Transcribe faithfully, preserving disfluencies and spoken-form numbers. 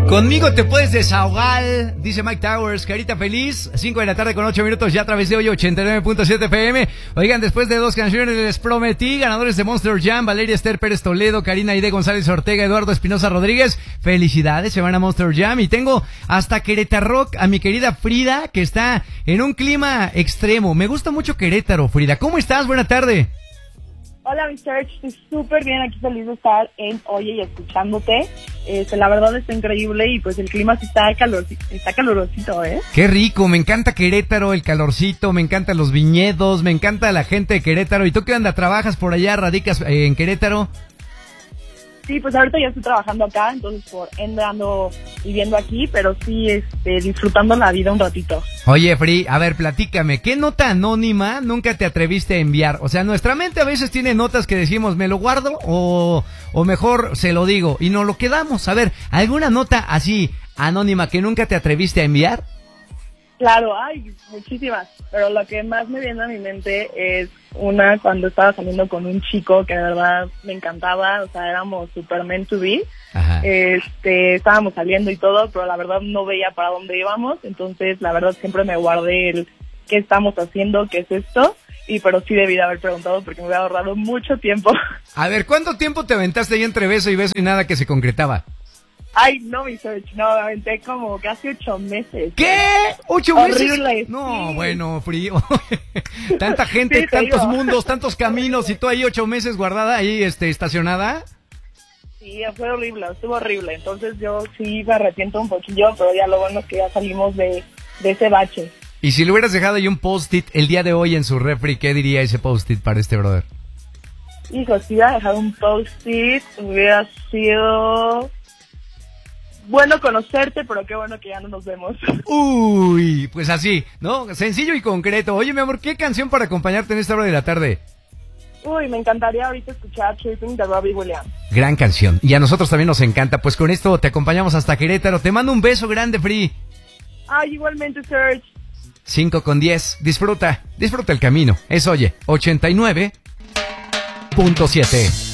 Conmigo te puedes desahogar, dice Mike Towers. Carita feliz, cinco de la tarde con ocho minutos ya a través de hoy ochenta y nueve punto siete F M. Oigan, después de dos canciones les prometí ganadores de Monster Jam: Valeria Esther Pérez Toledo, Karina Aide González Ortega, Eduardo Espinosa Rodríguez. Felicidades, se van a Monster Jam. Y tengo hasta Querétaro a mi querida Frida, que está en un clima extremo. Me gusta mucho Querétaro, Frida. ¿Cómo estás? Buena tarde. Hola, mi Serge, estoy súper bien, aquí feliz de estar en Oye y escuchándote. Este, la verdad está increíble y pues el clima sí está, calor, está calorosito, ¿eh? Qué rico, me encanta Querétaro, el calorcito, me encantan los viñedos, me encanta la gente de Querétaro. ¿Y tú qué onda? ¿Trabajas por allá, radicas eh, en Querétaro? Sí, pues ahorita ya estoy trabajando acá, entonces por ende ando viviendo aquí, pero sí este, disfrutando la vida un ratito. Oye, Fri, a ver, platícame, ¿qué nota anónima nunca te atreviste a enviar? O sea, nuestra mente a veces tiene notas que decimos, ¿me lo guardo o, o mejor se lo digo? Y nos lo quedamos. A ver, ¿alguna nota así anónima que nunca te atreviste a enviar? Claro, hay muchísimas, pero lo que más me viene a mi mente es una cuando estaba saliendo con un chico que de verdad me encantaba, o sea, éramos super meant to be. Ajá. Este, estábamos saliendo y todo, pero la verdad no veía para dónde íbamos, entonces la verdad siempre me guardé el qué estamos haciendo, qué es esto, y pero sí debí de haber preguntado porque me hubiera ahorrado mucho tiempo. A ver, ¿cuánto tiempo te aventaste ahí entre beso y beso y nada que se concretaba? Ay, no, mi Serge, no, me aventé como casi ocho meses. ¿Qué? ¿Ocho meses? Horrible. No, sí. Bueno, frío. Tanta gente, sí, tantos digo. mundos, tantos caminos, y tú ahí ocho meses guardada, ahí este, estacionada. Sí, fue horrible, estuvo horrible. Entonces yo sí me arrepiento un poquillo, pero ya lo bueno es que ya salimos de, de ese bache. Y si le hubieras dejado ahí un post-it el día de hoy en su refri, ¿qué diría ese post-it para este brother? Hijo, si hubiera dejado un post-it, hubiera sido... bueno conocerte, pero qué bueno que ya no nos vemos. Uy, pues así, ¿no? Sencillo y concreto. Oye, mi amor, ¿qué canción para acompañarte en esta hora de la tarde? Uy, me encantaría ahorita escuchar Chasing de Robbie Williams. Gran canción. Y a nosotros también nos encanta. Pues con esto te acompañamos hasta Querétaro. Te mando un beso grande, Free. Ay, igualmente, Serge. cinco con diez. Disfruta, disfruta el camino. Es Oye, ochenta y nueve punto siete.